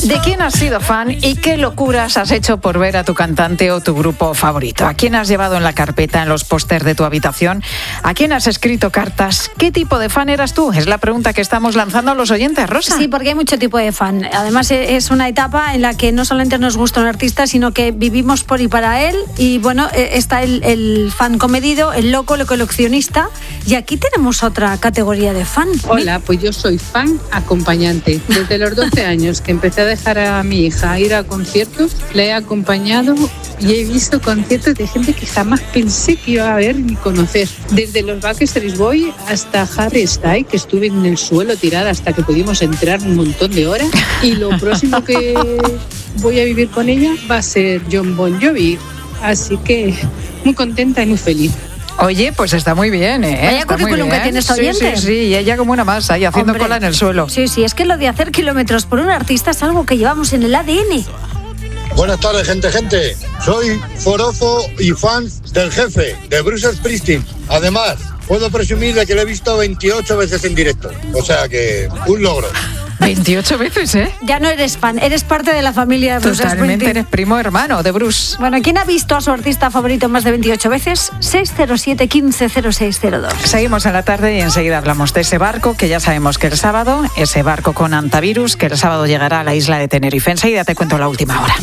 ¿De quién has sido fan y qué locuras has hecho por ver a tu cantante o tu grupo favorito? ¿A quién has llevado en la carpeta, en los pósters de tu habitación? ¿A quién has escrito cartas? ¿Qué tipo de fan eras tú? Es la pregunta que estamos lanzando a los oyentes, Rosa. Sí, porque hay mucho tipo de fan. Además, es una etapa en la que no solamente nos gusta un artista, sino que vivimos por y para él. Y bueno, está el fan comedido, el loco, el coleccionista. Y aquí tenemos otra categoría de fan. Hola, pues yo soy fan acompañante. Desde los 12 años que empecé a dejar a mi hija ir a conciertos, le he acompañado y he visto conciertos de gente que jamás pensé que iba a ver ni conocer. Desde los Backstreet Boys hasta Harry Styles, que estuve en el suelo tirada hasta que pudimos entrar un montón de horas. Y lo próximo que voy a vivir con ella va a ser Jon Bon Jovi. Así que muy contenta y muy feliz. Oye, pues está muy bien, ¿eh? Vaya Está currículum que tiene esta oyente. Sí, y ella como una masa, ahí haciendo cola en el suelo. Sí, es que lo de hacer kilómetros por un artista es algo que llevamos en el ADN. Buenas tardes, gente. Soy forofo y fan del Jefe, de Bruce Springsteen. Además, puedo presumir de que lo he visto 28 veces en directo. O sea que, un logro. 28 veces, ¿eh? Ya no eres fan, eres parte de la familia de Bruce Totalmente, Springsteen. eres primo hermano de Bruce. Bueno, ¿quién ha visto a su artista favorito más de 28 veces? 607 15 0602. Seguimos en la tarde y enseguida hablamos de ese barco que ya sabemos que el sábado, ese barco con antivirus, que el sábado llegará a la isla de Tenerife. Enseguida te cuento la última hora.